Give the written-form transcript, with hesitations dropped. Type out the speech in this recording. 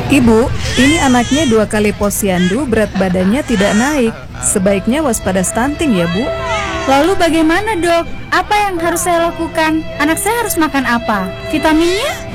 Ibu, ini anaknya 2 kali posyandu, berat badannya tidak naik. Sebaiknya waspada stunting ya, Bu. Lalu bagaimana, Dok? Apa yang harus saya lakukan? Anak saya harus makan apa? Vitaminnya?